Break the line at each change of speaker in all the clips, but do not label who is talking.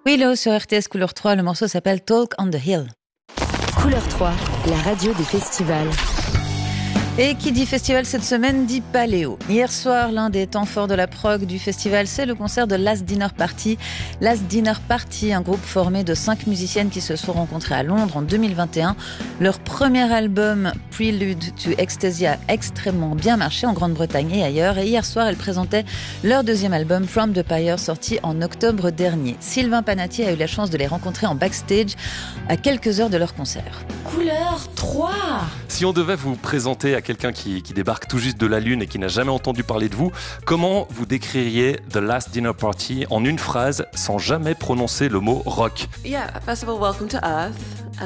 Willow sur RTS Couleur 3, le morceau s'appelle Talk on the Hill.
Couleur 3, la radio des festivals.
Et qui dit festival cette semaine dit paléo. Hier soir, l'un des temps forts de la prog du festival, c'est le concert de Last Dinner Party. Last Dinner Party, un groupe formé de 5 musiciennes qui se sont rencontrées à Londres en 2021. Leur premier album, Prelude to Ecstasy, a extrêmement bien marché en Grande-Bretagne et ailleurs. Et hier soir, elles présentaient leur deuxième album, From the Pyre, sorti en octobre dernier. Sylvain Panati a eu la chance de les rencontrer en backstage à quelques heures de leur concert.
Couleur 3.
Si on devait vous présenter à quelqu'un qui débarque tout juste de la Lune et qui n'a jamais entendu parler de vous, comment vous décririez The Last Dinner Party en une phrase sans jamais prononcer le mot rock?
Yeah, first of all, welcome to Earth.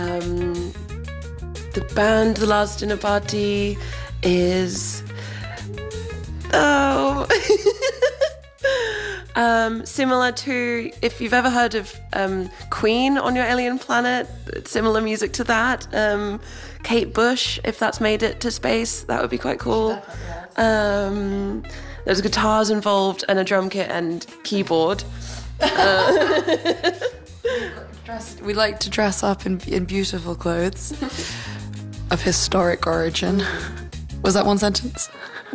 The band The Last Dinner Party is... similar to, if you've ever heard of Queen on your alien planet, similar music to that. Kate Bush, if that's made it to space, that would be quite cool. There's guitars involved and a drum kit and keyboard.
We like to dress up in beautiful clothes of historic origin. Was that one sentence?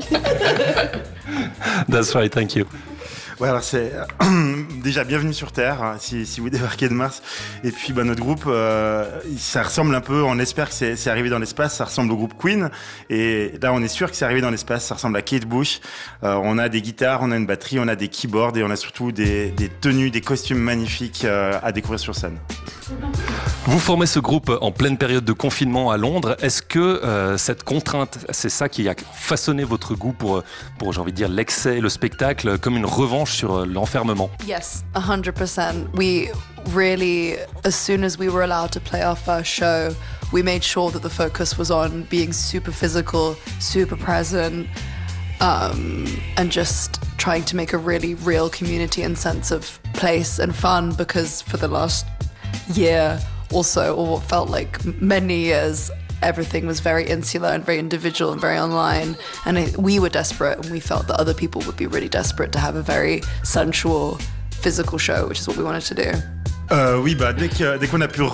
That's right, thank you.
Ouais, alors c'est déjà bienvenue sur Terre, hein, si vous débarquez de Mars. Et puis notre groupe, ça ressemble un peu, on espère que c'est arrivé dans l'espace, ça ressemble au groupe Queen. Et là, on est sûr que c'est arrivé dans l'espace, ça ressemble à Kate Bush. On a des guitares, on a une batterie, on a des keyboards et on a surtout des tenues, des costumes magnifiques à découvrir sur scène.
Vous formez ce groupe en pleine période de confinement à Londres. Est-ce que cette contrainte, c'est ça qui a façonné votre goût pour j'ai envie de dire, l'excès, le spectacle, comme une revanche sur l'enfermement?
Yes, 100%. We really, as soon as we were allowed to play our first show, we made sure that the focus was on being super physical, super present, and just trying to make a really real community and sense of place and fun, because for the last year also, or what felt like many years, everything was very insular and very individual and very online, and we were desperate, and we felt that other people would be really desperate to have a very sensual, physical show, which is what we wanted to do.
Oui, dès qu'on a pu